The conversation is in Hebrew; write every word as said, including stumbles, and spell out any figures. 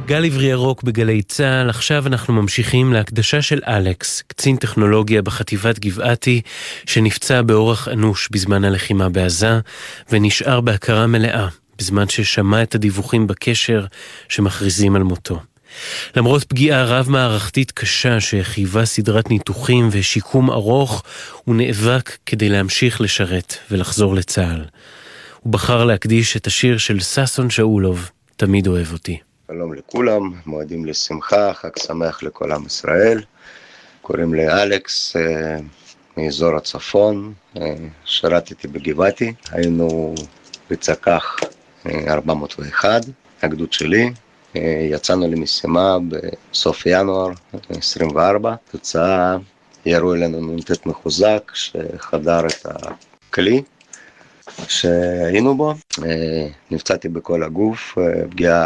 גל עברי ירוק בגלי צהל. עכשיו אנחנו ממשיכים להקדשה של אלכס, קצין טכנולוגיה בחטיבת גבעתי, שנפצע באורח אנוש בזמן הלחימה בעזה, ונשאר בהכרה מלאה בזמן ששמע את הדיווחים בקשר שמכריזים על מותו. למרות פגיעה רב-מערכתית קשה שחייבה סדרת ניתוחים ושיקום ארוך, הוא נאבק כדי להמשיך לשרת ולחזור לצה"ל. הוא בחר להקדיש את השיר של ששון שאולוב, תמיד אוהב אותי. שלום לכולם, מועדים לשמחה, חג שמח לכל עם ישראל. קוראים לי אלכס, מאזור הצפון, שירתתי בגבעתי. היינו בצק"ח ארבע מאות ואחת, הגדוד שלי. יצאנו למשימה בסוף ינואר עשרים וארבע. תוצאה, ירו אלינו נ"ט מחוזק שחדר את הכלי שהיינו בו. נפצעתי בכל הגוף, פגיעה